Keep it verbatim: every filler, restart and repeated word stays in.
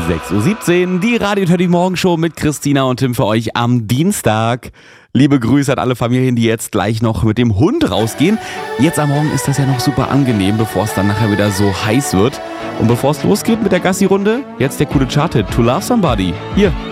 sechs Uhr siebzehn, die Radio Teddy Morgenshow mit Christina und Tim für euch am Dienstag. Liebe Grüße an alle Familien, die jetzt gleich noch mit dem Hund rausgehen. Jetzt am Morgen ist das ja noch super angenehm, bevor es dann nachher wieder so heiß wird. Und bevor es losgeht mit der Gassi-Runde, jetzt der coole Chart-Hit To Love Somebody. Hier.